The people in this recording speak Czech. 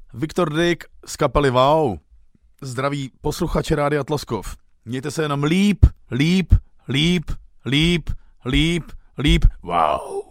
Viktor Dyk z kapely Wow. Zdraví posluchače Rádia Tloskov. Mějte se jenom líp. Wow.